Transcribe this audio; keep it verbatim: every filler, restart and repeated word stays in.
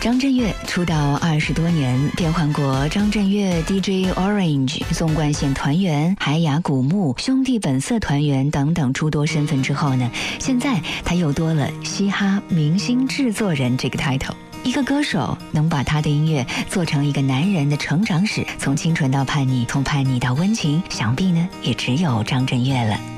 张震岳出道二十多年，变换过张震岳 D J Orange、纵贯线团员、海雅古墓、兄弟本色团员等等诸多身份之后呢，现在他又多了嘻哈明星制作人这个 title。一个歌手能把他的音乐做成一个男人的成长史，从清纯到叛逆，从叛逆到温情，想必呢也只有张震岳了。